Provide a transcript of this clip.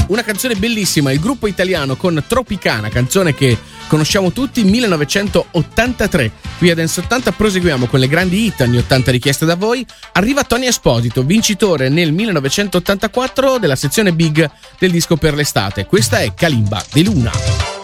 Una canzone bellissima, il gruppo italiano con Tropicana, canzone che conosciamo tutti, 1983. Qui a Dance 80 proseguiamo con le grandi hit anni 80 richieste da voi. Arriva Tony Esposito, vincitore nel 1984 della sezione Big del disco per l'estate. Questa è Kalimba di Luna.